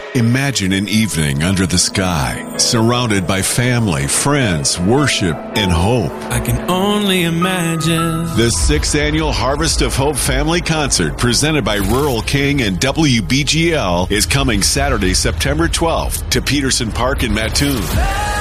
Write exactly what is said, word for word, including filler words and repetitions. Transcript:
Imagine an evening under the sky, surrounded by family, friends, worship, and hope. I can only imagine. The sixth annual Harvest of Hope Family Concert, presented by Rural King and W B G L, is coming Saturday, September twelfth to Peterson Park in Mattoon.